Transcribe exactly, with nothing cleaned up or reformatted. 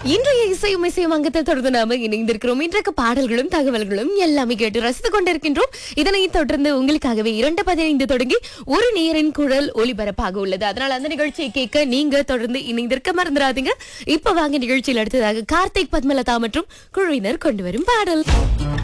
இன்றைய இசையும் இசையும் அங்கத்தை தொடர்ந்து நாம இணைந்திருக்கிறோம். இன்றைக்கு பாடல்களும் தகவல்களும் எல்லாமே கேட்டு ரசித்துக் கொண்டிருக்கின்றோம். இதனை தொடர்ந்து உங்களுக்காகவே இரண்டு பதினைந்து தொடங்கி ஒரு நேரின் குரல் ஒளிபரப்பாக உள்ளது. அதனால அந்த நிகழ்ச்சியை கேட்க நீங்க தொடர்ந்து இணைந்திருக்க மறந்துடாதீங்க. இப்ப வாங்க நிகழ்ச்சியில் அடுத்ததாக கார்த்திக், பத்மலதா மற்றும் குழுவினர் கொண்டு வரும் பாடல்.